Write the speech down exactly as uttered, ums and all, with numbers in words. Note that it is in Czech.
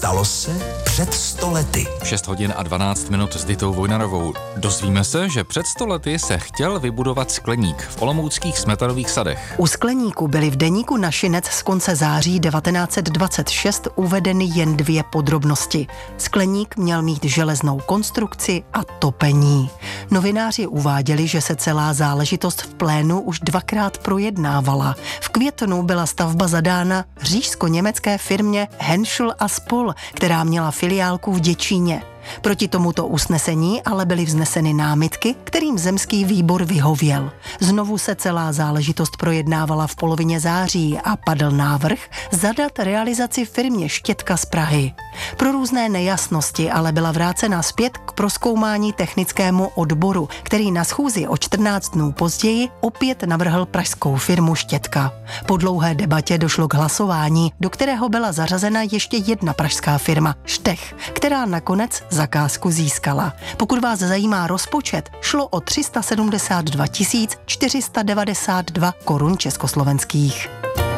Stalo se před sto lety. šest hodin a dvanáct minut s Ditou Vojnarovou. Dozvíme se, že před sto lety se chtěl vybudovat skleník v olomouckých smetanových sadech. U skleníku byly v deníku Našinec z konce září devatenáct set dvacet šest uvedeny jen dvě podrobnosti. Skleník měl mít železnou konstrukci a topení. Novináři uváděli, že se celá záležitost v plénu už dvakrát projednávala. V květnu byla stavba zadána říšsko-německé firmě Henschel a spol., která měla filiálku v Děčíně. Proti tomuto usnesení ale byly vzneseny námitky, kterým zemský výbor vyhověl. Znovu se celá záležitost projednávala v polovině září a padl návrh zadat realizaci firmě Štětka z Prahy. Pro různé nejasnosti ale byla vrácena zpět k prozkoumání technickému odboru, který na schůzi o čtrnáct dnů později opět navrhl pražskou firmu Štětka. Po dlouhé debatě došlo k hlasování, do kterého byla zařazena ještě jedna pražská firma Štech, která nakonec zakázku získala. Pokud vás zajímá rozpočet, šlo o tři sta sedmdesát dva tisíc čtyři sta devadesát dva korun československých.